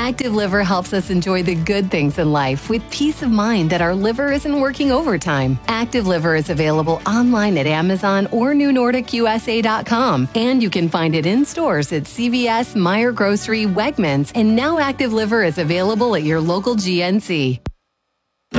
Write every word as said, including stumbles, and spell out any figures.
Active Liver helps us enjoy the good things in life with peace of mind that our liver isn't working overtime. Active Liver is available online at Amazon or new nordic U S A dot com, and you can find it in stores at C V S, Meijer Grocery, Wegmans, and now Active Liver is available at your local G N C.